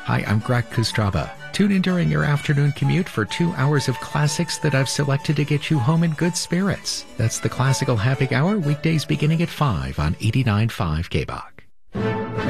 Hi, I'm Greg Kostraba. Tune in during your afternoon commute for 2 hours of classics that I've selected to get you home in good spirits. That's the Classical Happy Hour, weekdays beginning at 5 on 89.5 KBOX.